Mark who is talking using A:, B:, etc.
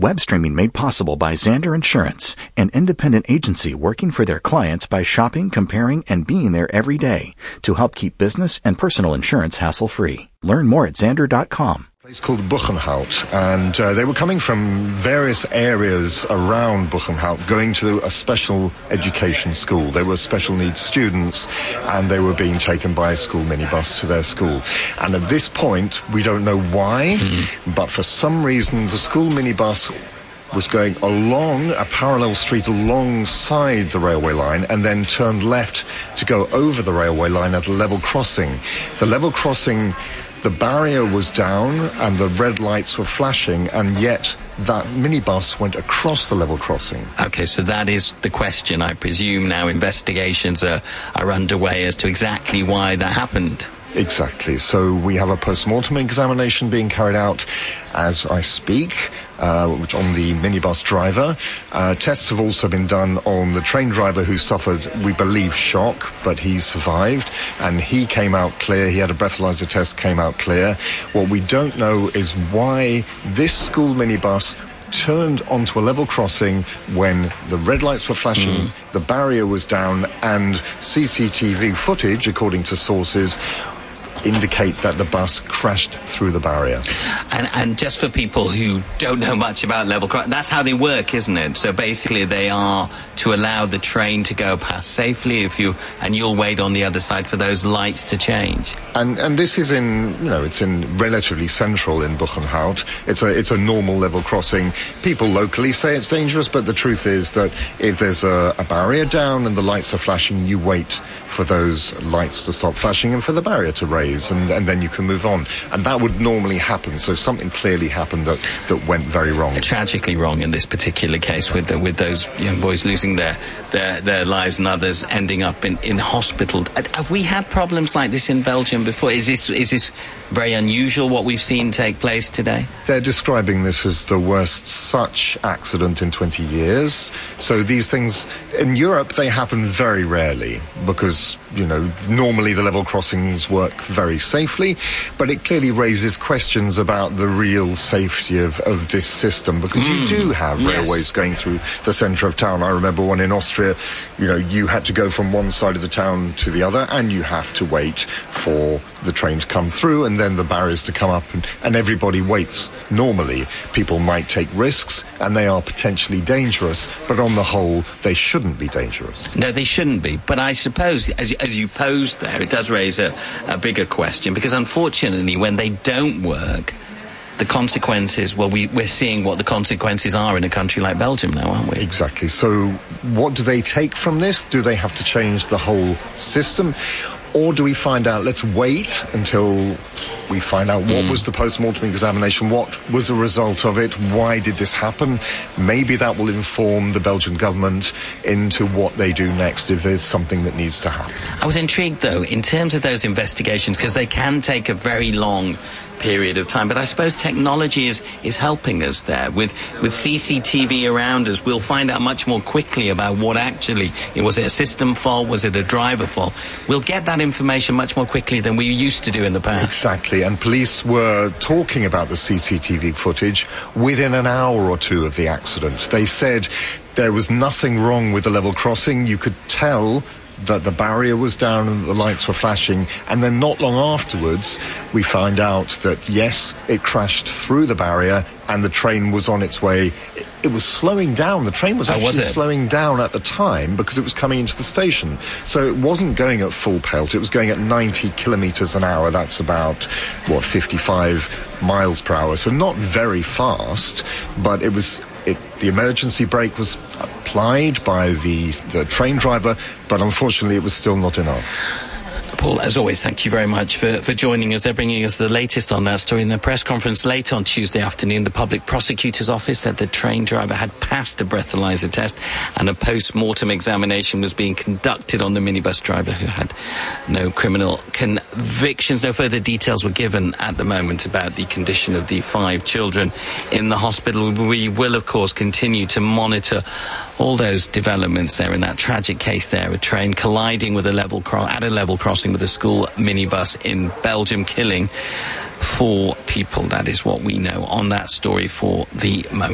A: Web streaming made possible by Xander Insurance, an independent agency working for their clients by shopping, comparing, and being there every day to help keep business and personal insurance hassle-free. Learn more at Xander.com.
B: Place called Buchenhout, and they were coming from various areas around Buchenhout going to a special education school. They were special needs students, and they were being taken by a school minibus to their school. And at this point, we don't know why, but for some reason the school minibus was going along a parallel street alongside the railway line and then turned left to go over the railway line at a level crossing. The level crossing, the barrier was down and the red lights were flashing, and yet that minibus went across the level crossing.
C: Okay, so that is the question. I presume now investigations are underway as to exactly why that happened.
B: Exactly. So we have a post-mortem examination being carried out as I speak, which on the minibus driver. Tests have also been done on the train driver who suffered, we believe, shock, but he survived, and he came out clear. He had a breathalyzer test, came out clear. What we don't know is why this school minibus turned onto a level crossing when the red lights were flashing, the barrier was down, and CCTV footage, according to sources, indicate that the bus crashed through the barrier.
C: And just for people who don't know much about level crossing, that's how they work, isn't it? So basically they are to allow the train to go past safely and you'll wait on the other side for those lights to change.
B: And this is it's in relatively central in Buchenhout. It's a normal level crossing. People locally say it's dangerous, but the truth is that if there's a barrier down and the lights are flashing, you wait for those lights to stop flashing and for the barrier to raise, and then you can move on. And that would normally happen. So something clearly happened that went very wrong.
C: Tragically wrong in this particular case, with those young boys losing their lives and others ending up in hospital. Have we had problems like this in Belgium before? Is this very unusual, what we've seen take place today?
B: They're describing this as the worst such accident in 20 years. So these things, in Europe, they happen very rarely because, normally the level crossings work very safely, but it clearly raises questions about the real safety of this system, because you do have railways going through the centre of town. I remember one in Austria, you had to go from one side of the town to the other, and you have to wait for the train to come through and then the barriers to come up, and everybody waits. Normally, people might take risks and they are potentially dangerous, but on the whole, they shouldn't be dangerous.
C: No, they shouldn't be. But I suppose, as you posed there, it does raise a bigger question, because unfortunately, when they don't work, the consequences, we're seeing what the consequences are in a country like Belgium now, aren't we?
B: Exactly. So what do they take from this? Do they have to change the whole system? Or do we find out, let's wait until we find out what was the post-mortem examination, what was the result of it, why did this happen? Maybe that will inform the Belgian government into what they do next if there's something that needs to happen.
C: I was intrigued, though, in terms of those investigations, because they can take a very long period of time, but I suppose technology is helping us there. With CCTV around us, we'll find out much more quickly about what actually, was it a system fault, was it a driver fault? We'll get that information much more quickly than we used to do in the past.
B: Exactly, and police were talking about the CCTV footage within an hour or two of the accident. They said there was nothing wrong with the level crossing. You could tell that the barrier was down and the lights were flashing, and then not long afterwards we find out that yes, it crashed through the barrier and the train was on its way. It was slowing down. The train was actually slowing down at the time because it was coming into the station. So it wasn't going at full pelt. It was going at 90 kilometres an hour. That's about, 55 miles per hour. So not very fast, but the emergency brake was applied by the train driver, but unfortunately it was still not enough.
C: Paul, as always, thank you very much for joining us. They're bringing us the latest on that story. In the press conference late on Tuesday afternoon, the Public Prosecutor's Office said the train driver had passed a breathalyzer test and a post-mortem examination was being conducted on the minibus driver, who had no criminal convictions. No further details were given at the moment about the condition of the 5 children in the hospital. We will, of course, continue to monitor all those developments there in that tragic case there, a train colliding with at a level crossing with a school minibus in Belgium, killing 4 people. That is what we know on that story for the moment.